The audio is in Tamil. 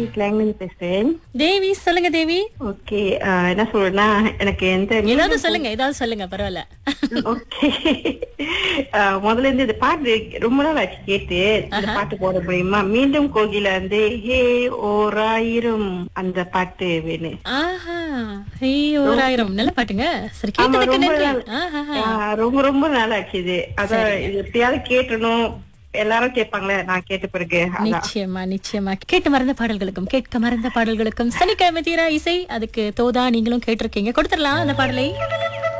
கிளாங்ல பேசுறேன். தேவி சொல்லுங்க தேவி. ஓகே, என்ன சொல்றேன்னா எனக்கு ஏதாவது சொல்லுங்க பரவாயில்ல. ஓகே, முதல்ல இருந்து இந்த பாட்டு ரொம்ப நாள் ஆச்சு கேட்டு. இந்த பாட்டு போட முடியுமா? மீண்டும் கோகில வந்து ஹே ஓராயிரம் அந்த பாட்டு வேணும். ஆஹா, ஓராயிரம் நல்ல பாட்டுங்க. சரி, ஆமா, கேட்டதுக்கு ரொம்ப நன்றி. ரொம்ப ரொம்ப நாள் ஆச்சு இது. அதான் இது எப்படியாவது கேட்டணும். எல்லாரும் கேட்பாங்களே, நான் கேட்ட பிறகு நிச்சயமா நிச்சயமா கேட்டு மறந்த பாடல்களுக்கும் கேட்க மறந்த பாடல்களுக்கும் சனிக்கிழமை தீரா இசை. அதுக்கு தோதா நீங்களும் கேட்டிருக்கீங்க. கொடுத்துடலாம் அந்த பாடலை.